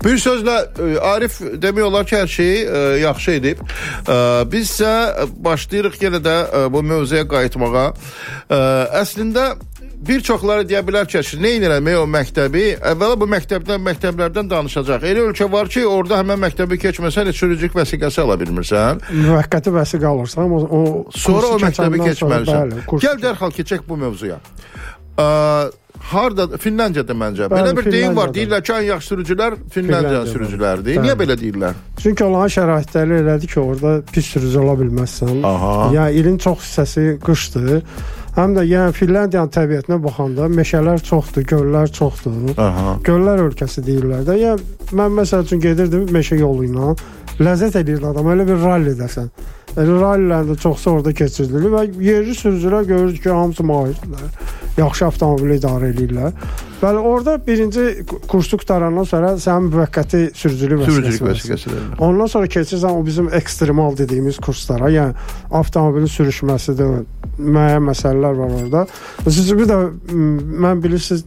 Bir sözlə Arif demək olar ki, hər şeyi yaxşı edib. Biz isə başlayırıq yenə də bu mövzuya qayıtmağa. Əslində bir çoxları deyə bilər ki, nə eləmək o məktəbi? Əvvəla bu məktəblərdən danışacaq. Elə ölkə var ki, orada həmən məktəbi keçməsən, sürücülük vəsiqəsi ala bilmirsən. Müvəqqəti vəsiqə alırsan, sonra o məktəbi keçməlisən. Gəl dərhal keçək bu mevzuya. Harda? Finlandiyada məncə. Belə bir deyim var. Deyirlər ki, ən yaxşı sürücülər Finlandiyanın sürücüləridir. Niyə belə deyirlər? Çünki onların şəraitləri elədir ki, orada pis sürücü ola bilməzsən. Yəni ilin çox hissəsi qışdır. Həm də yəni Finlandiyanın təbiətinə baxanda meşələr çoxdur, göllər çoxdur. Göllər ölkəsi deyirlər də. Yəni mən məsəl üçün gedirdim meşə yolu ilə. Ləzzət edirdi adam. Elə bir ralli dəsən. Rallilərdə çoxsa orada keçirilir və yerli sürücülər görürük ki, hamısı mahirdirlər. Yaxşı avtomobili idarə edirlər. Bəli, orada birinci kursu qutarandan sonra sənin müvəqqəti sürücülük vəsiqəsi. Ondan sonra keçirsən o bizim ekstremal dediyimiz kurslara, yəni avtomobilin sürüşməsidir, müəyyən məsələlər var orada. Siz bir də mən bilirsiniz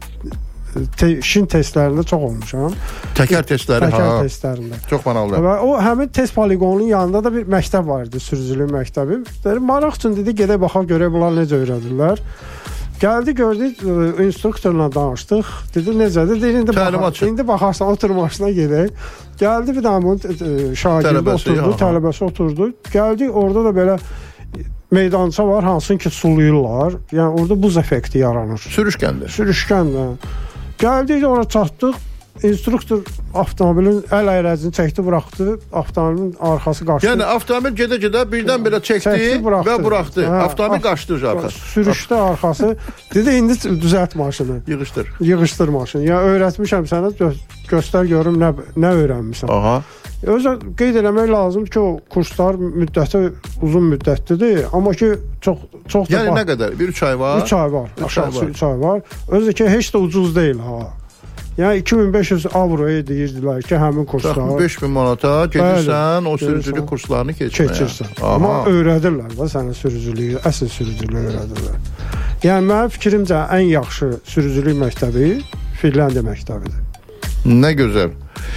şin testlərində çox olmuşam. Təkər testləri, Təkər testlərində. Çox manalıdır. Və o həmin test poligonunun yanında da bir məktəb var idi, sürücülük məktəbi. Maraq üçün dedi, gedək baxaq görək bunlar necə öyrədirlər. Gəldi, gördük, instruktorla danışdıq. Dedi, necədir? Dedi, indi baxarsan, otur maşına gedək. Gəldi, bir daha bunun şagirdi oturdu, tələbəsi oturdu. Gəldi, orada da belə meydança var, hansını ki sulayırlar. Yəni orada buz effekti yaranır. Sürüşkəndir. Gəldik, ora çatdıq. İnstruktor avtomobilin əl əyrəcini çəkdi, buraxdı. Avtomobilin arxası qaçdı. Yəni avtomobil gedə-gedə birdən belə çəkdi və buraxdı. Avtomobil qaçdı arxası. Sürüşdü arxası. Dedi, indi düzəlt maşını. Yığışdır maşını. Yəni öyrətmişəm sənə, göstər görüm nə öyrənmişsən. Özə qeyd eləmək lazımdır ki, o kurslar müddəti uzun müddətlidir. Amma ki, çox da... Yəni nə qədər? 3 ay var? 3 ay var. Aşağısı 3 ay var. Özü ki, heç də ucuz deyil. Yəni 2500 avroya deyirdilər ki, həmin kurslar. 5000 manata gedirsən, o sürücülük kurslarını keçirsən. Amma öyrədirlər da sənə sürücülüyü, əsl sürücülüyü öyrədirlər. Yəni mənim fikrimcə ən yaxşı sürücülük məktəbi Finlandiya məktəbidir. Nə gözəl.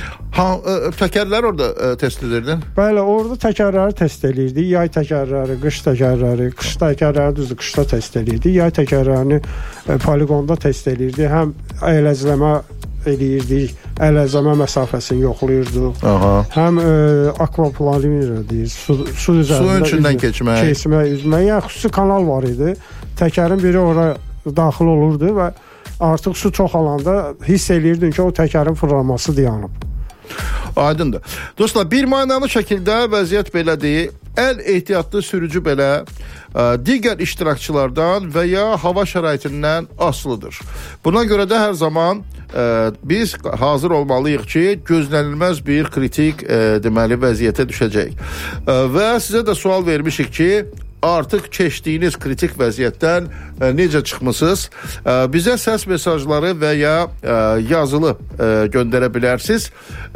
Təkərlər orada test edirdin? Bəli, orada təkərləri test edirdik. Yay təkərləri, qış təkərləri, qış təkərləri düzdür, qışda test edirdik. Yay təkərlərini poligonda test edirdik. Həm əyləzləmə edirdik, əyləzləmə məsafəsini yoxlayırdıq. Həm akvaplaning edirdik. Su üzərindən keçmək, üzmək. Yəni xüsusi kanal var idi. Təkərin biri ora daxil olurdu və artıq su çoxalanda hiss edirdin ki, o təkərin fırlaması dayanıb. Aydındır. Dostlar, bir mənalı şəkildə vəziyyət belədir. Ən ehtiyatlı sürücü belə digər iştirakçılardan və ya hava şəraitindən asılıdır. Buna görə də hər zaman biz hazır olmalıyıq ki, gözlənilməz bir kritik deməli vəziyyətə düşəcək. Və sizə də sual vermişik ki, artıq keçdiyiniz kritik vəziyyətdən necə çıxmısınız? Bizə səs mesajları və ya yazılı göndərə bilərsiniz.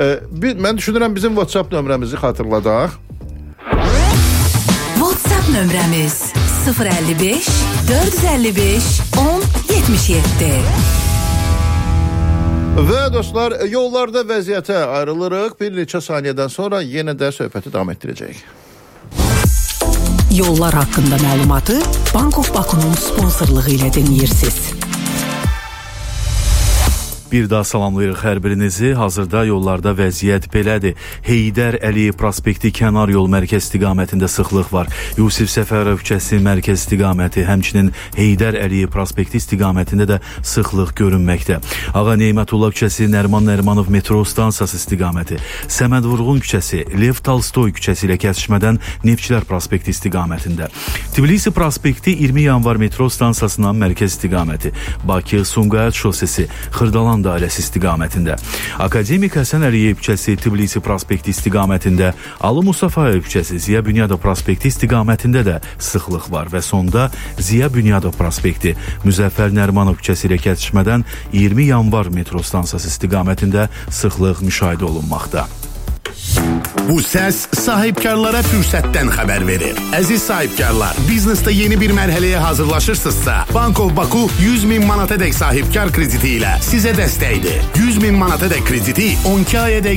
Mən düşünürəm bizim WhatsApp nömrəmizi xatırladaq. WhatsApp nömrəmiz 055 455 1077. Və dostlar, yollarda vəziyyətə ayrılırıq. Bir neçə saniyədən sonra yenə də söhbəti davam etdirəcəyik. Yollar haqqında məlumatı Bank of Baku'nun sponsorluğu ilə dinləyirsiniz. Bir daha salamlayırıq hər birinizi. Hazırda yollarda vəziyyət belədir. Heydər Əliyev prospekti kənar yol mərkəz istiqamətində sıxlıq var. Yusif Səfərov küçəsi mərkəz istiqaməti, həmçinin Heydər Əliyev prospekti istiqamətində də sıxlıq görünməkdə. Ağa Neymətullah küçəsi, Nəriman Nərimanov metro stansiyası istiqaməti, Səməd Vurğun küçəsi, Lev Tolstoy küçəsi ilə kəsişmədən Neftçilər prospekti istiqamətində. Tbilisi prospekti 20 yanvar metro stansiyasından mərkəz istiqaməti, Bakı Sumqayıt şosesi, Xırdalan dairəsi istiqamətində. Akademik Həsən Əliyev küçəsi, Tbilisi prospekti istiqamətində, Ali Musafayev küçəsi, Ziya Bünyadov prospekti istiqamətində də sıxlıq var və sonda Ziya Bünyadov prospekti, Müzəffər Nərimanov küçəsi ilə kəsişmədən 20 yanvar metro stansiyası istiqamətində sıxlıq müşahidə olunmaqda. Bu səs sahibkarlara fürsətdən xəbər verir. Əziz sahibkarlar, biznesdə yeni bir mərhələyə hazırlaşırsınızsa, Bank of Baku 100.000 manata dək sahibkar krediti ilə sizə dəstəkdir. 100.000 manata dək krediti 12 aya dək